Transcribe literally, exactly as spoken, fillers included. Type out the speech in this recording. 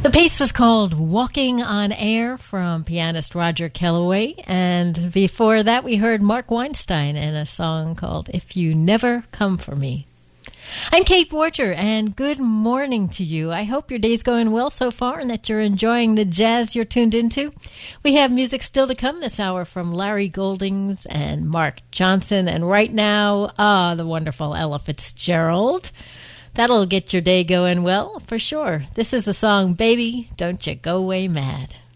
The piece was called Walking on Air from pianist Roger Kellaway, and before that we heard Mark Weinstein in a song called If You Never Come For Me. I'm Kate Borger, and good morning to you. I hope your day's going well so far and that you're enjoying the jazz you're tuned into. We have music still to come this hour from Larry Goldings and Mark Johnson, and right now, ah, the wonderful Ella Fitzgerald. That'll get your day going well, for sure. This is the song, Baby, Don't You Go Away Mad.